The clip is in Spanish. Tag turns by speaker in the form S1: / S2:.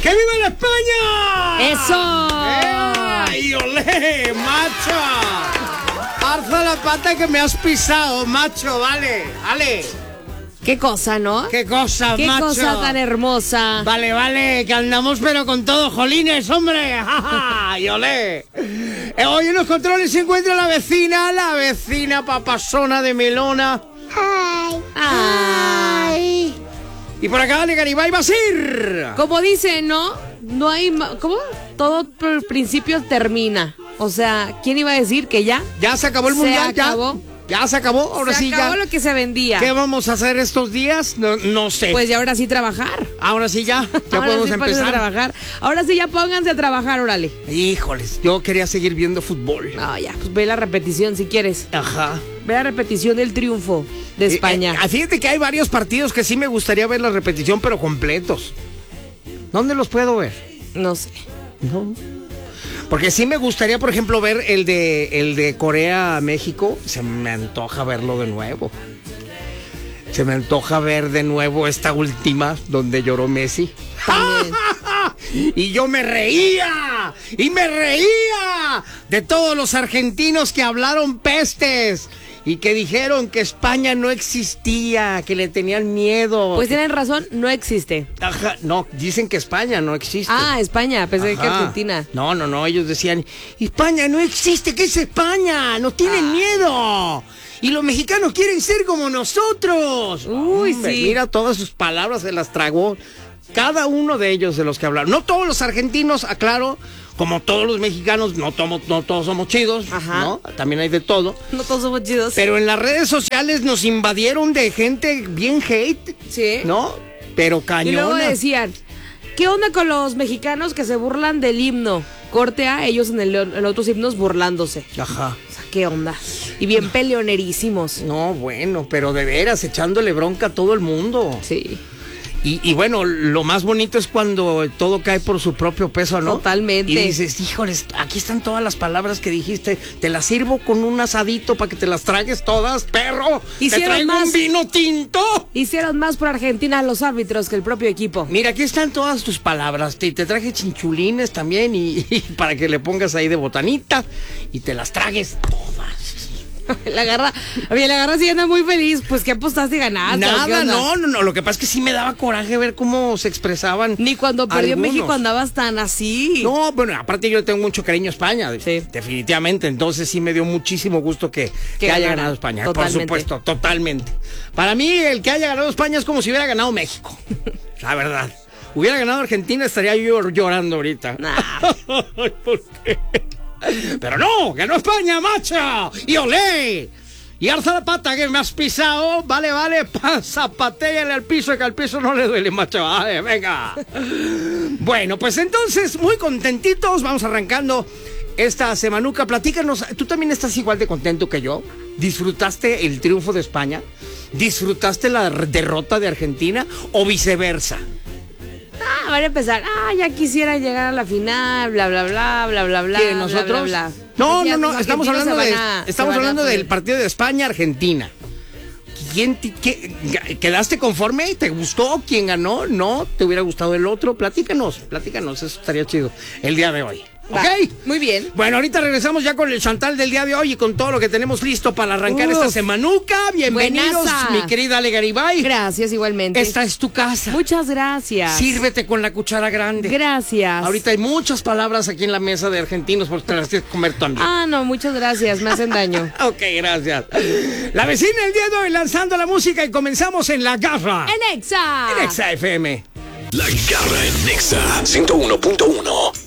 S1: ¡Que viva la España!
S2: ¡Eso!
S1: ¡Y olé, macho! Alza la pata que me has pisado, macho, vale.
S2: Qué cosa, ¿no?
S1: ¡Qué cosa,
S2: Qué
S1: macho!
S2: cosa tan hermosa.
S1: Vale, que andamos pero con todo, jolines, hombre. ¡Ja, ja! ¡Y olé! Hoy en los controles se encuentra la vecina papasona de Melona.
S2: Ay.
S1: Y por acá, Ale Garibay Basir.
S2: Como dicen, ¿no? No hay... ¿Cómo? Todo por principio termina. O sea, ¿quién iba a decir que ya?
S1: Ya se acabó el mundial, ya. Ya se acabó, ahora sí ya.
S2: Se acabó lo que se vendía.
S1: ¿Qué vamos a hacer estos días? No sé.
S2: Pues ya ahora sí trabajar.
S1: Ahora sí ya podemos empezar
S2: a trabajar. Ahora sí ya pónganse a trabajar, órale.
S1: Híjoles, yo quería seguir viendo fútbol.
S2: No, ya, pues ve la repetición si quieres.
S1: Ajá.
S2: Ve la repetición del triunfo de España.
S1: Fíjate que hay varios partidos que sí me gustaría ver la repetición, pero completos. ¿Dónde los puedo ver?
S2: No sé.
S1: No. Porque sí me gustaría, por ejemplo, ver el de Corea-México. Se me antoja verlo de nuevo. Se me antoja ver de nuevo esta última donde lloró Messi.
S2: También.
S1: Y yo me reía. Y me reía de todos los argentinos que hablaron pestes y que dijeron que España no existía, que le tenían miedo.
S2: Pues tienen razón, no existe.
S1: Ajá, no, dicen que España no existe.
S2: Ah, España, pensé que Argentina.
S1: No, ellos decían, España no existe, ¿qué es España? Nos tienen miedo. Y los mexicanos quieren ser como nosotros.
S2: Uy, sí.
S1: Mira, todas sus palabras se las tragó cada uno de ellos de los que hablaron. No todos los argentinos, aclaro, como todos los mexicanos, no todos somos chidos.
S2: Ajá.
S1: ¿No? También hay de todo.
S2: No todos somos chidos.
S1: Pero en las redes sociales nos invadieron de gente bien hate.
S2: Sí.
S1: ¿No? Pero cañona.
S2: Y luego decían, ¿qué onda con los mexicanos que se burlan del himno? Corte a ellos en otros himnos burlándose.
S1: Ajá.
S2: O sea, ¿qué onda? Y bien peleonerísimos.
S1: No, bueno, pero de veras, echándole bronca a todo el mundo.
S2: Sí.
S1: Y bueno, lo más bonito es cuando todo cae por su propio peso, ¿no?
S2: Totalmente.
S1: Y dices, híjoles, aquí están todas las palabras que dijiste. Te las sirvo con un asadito para que te las tragues todas, perro.
S2: Hicieron
S1: ¿Te traigo
S2: más.
S1: un vino tinto?
S2: Hicieron más por Argentina los árbitros que el propio equipo.
S1: Mira, aquí están todas tus palabras. Te traje chinchulines también y para que le pongas ahí de botanita y te las tragues todas.
S2: La garra sí anda muy feliz. Pues, ¿qué apostaste y ganaste?
S1: Nada, no. Lo que pasa es que sí me daba coraje ver cómo se expresaban.
S2: Ni cuando perdió
S1: algunos.
S2: México andabas tan así.
S1: No, bueno, aparte yo tengo mucho cariño a España,
S2: sí.
S1: Definitivamente. Entonces sí me dio muchísimo gusto que haya ganado España.
S2: Totalmente.
S1: Por supuesto, totalmente. Para mí, el que haya ganado España es como si hubiera ganado México. La verdad. Hubiera ganado Argentina, estaría yo llorando ahorita.
S2: Nah.
S1: ¿Por qué? Pero no, ganó España, macho. Y olé. Y alza la pata que me has pisado. Vale, zapatéale al piso, que al piso no le duele, macho. Vale, venga. Bueno, pues entonces, muy contentitos. Vamos arrancando esta semanuca. Platícanos, ¿tú también estás igual de contento que yo? ¿Disfrutaste el triunfo de España? ¿Disfrutaste la derrota de Argentina? ¿O viceversa?
S2: Van a empezar, ya quisiera llegar a la final, bla, bla, bla, bla, bla, bla.
S1: ¿Quién, nosotros?
S2: Bla, bla, bla.
S1: No,
S2: Los
S1: estamos
S2: argentinos
S1: hablando del partido de España-Argentina. ¿Quedaste conforme? ¿Te gustó? ¿Quién ganó? ¿No? ¿Te hubiera gustado el otro? Platícanos, eso estaría chido el día de hoy.
S2: Va,
S1: ¿Ok?
S2: muy bien.
S1: Bueno, ahorita regresamos ya con el Chantal del día de hoy y con todo lo que tenemos listo para arrancar esta semanuca. Bienvenidos,
S2: buenaza.
S1: Mi querida Ale Garibay.
S2: Gracias, igualmente.
S1: Esta es tu casa.
S2: Muchas gracias.
S1: Sírvete con la cuchara grande.
S2: Gracias.
S1: Ahorita hay muchas palabras aquí en la mesa de argentinos porque te las tienes que comer también.
S2: No, muchas gracias, me hacen daño.
S1: Ok, gracias. La vecina el día de hoy lanzando la música y comenzamos en La Garra.
S2: En Exa.
S1: En Exa FM.
S3: La Garra en Nexa 101.1.